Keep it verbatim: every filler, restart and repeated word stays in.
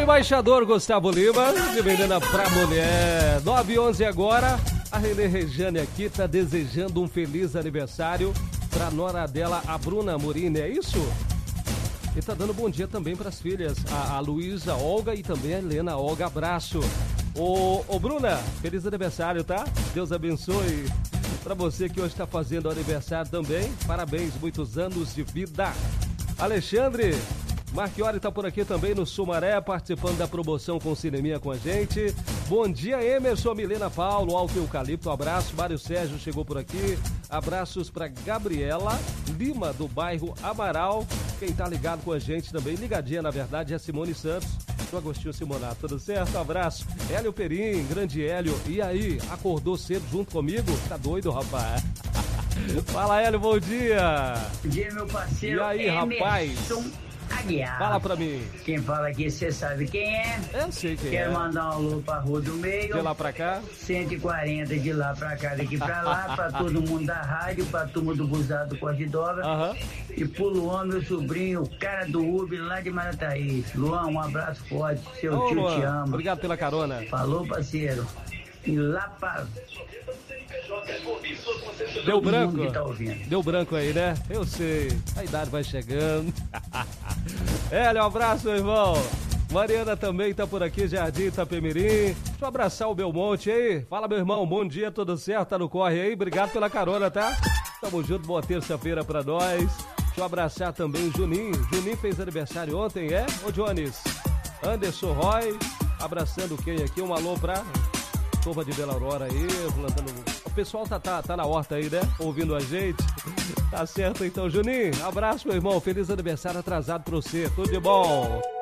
Embaixador Gustavo Lima, de Menina pra Mulher. nove e onze agora. A Renê Regiane aqui tá desejando um feliz aniversário pra nora dela, a Bruna Morini, é isso? E tá dando bom dia também pras filhas, a, a Luísa Olga e também a Helena Olga. Abraço. Ô, ô Bruna, feliz aniversário, tá? Deus abençoe. Pra você que hoje tá fazendo aniversário também, parabéns, muitos anos de vida. Alexandre Marchiori tá por aqui também no Sumaré, participando da promoção com Cineminha com a gente. Bom dia, Emerson, Milena Paulo, Alto Eucalipto, abraço. Mário Sérgio chegou por aqui. Abraços pra Gabriela Lima, do bairro Amaral. Quem tá ligado com a gente também, ligadinha na verdade, é a Simone Santos, do Agostinho Simonato. Tudo certo? Abraço. Hélio Perim, grande Hélio. E aí, acordou cedo junto comigo? Tá doido, rapaz? Fala, Hélio, bom dia. Bom dia, meu parceiro. E aí, Emerson rapaz? Aguiar. Fala pra mim. Quem fala aqui, você sabe quem é? Eu sei quem Quero é. mandar um alô pra Rua do Meio. De lá pra cá? cento e quarenta de lá pra cá, daqui pra lá, pra todo mundo da rádio, pra turma do Buzado Corredora. Aham. E pro Luan, meu sobrinho, o cara do Uber lá de Marataí. Luan, um abraço forte, seu Ô, tio Luan, te ama. obrigado pela carona. Falou, parceiro. E lá pra... Deu todo branco? mundo que tá ouvindo. Deu branco aí, né? Eu sei. A idade vai chegando. Hélio, um abraço, meu irmão. Mariana também tá por aqui, Jardim Itapemirim. Deixa eu abraçar o Belmonte aí. Fala, meu irmão, bom dia, tudo certo? Tá no corre aí? Obrigado pela carona, tá? Tamo junto, boa terça-feira pra nós. Deixa eu abraçar também o Juninho. Juninho fez aniversário ontem, é? Ô, Jones. Anderson Roy, abraçando quem aqui? Um alô pra turma de Bela Aurora aí, plantando... O pessoal tá, tá, tá na horta aí, né? Ouvindo a gente. Tá certo então, Juninho. Abraço, meu irmão. Feliz aniversário atrasado pra você. Tudo de bom.